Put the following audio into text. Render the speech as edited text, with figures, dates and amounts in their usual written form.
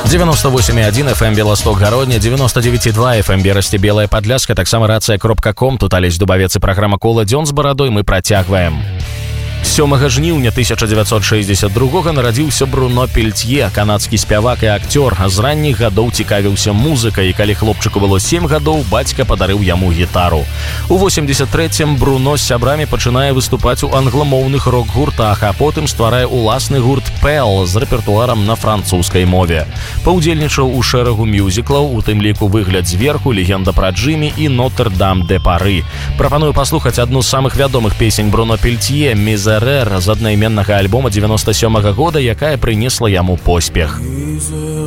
98,1 FM Белосток-Гародня, 99,2 FM Берасці Белая Падляшска, таксама рацыя.ком. Тут Алесь Дубавец і праграма «Кола дзён з барадой». Мы працягваем. 7 жніўня 1962 нарадзіўся Бруно Пельтье, канадскі спявак і акцёр. З ранніх гадоў цікавіўся музыкай, і калі хлопчыку было 7 гадоў, бацька падарыў яму гітару. У 83-м Бруно з сябрамі пачынае выступаць у англамоўных рок-гуртах, а потым стварае уласны гурт «Пэл» з рэпертуарам на французскай мове. Паўдзельнічаў у шэрагу мюзіклаў, у тым ліку «Выгляд зверху», «Легенда пра Джиммі» і «Нотр-Дам де Пары». Прапаную паслухаць адну з самых вядомых песень Бруно Пельтье «Мизерер» з аднайменнага альбома 97-го года, якая прынесла яму поспех.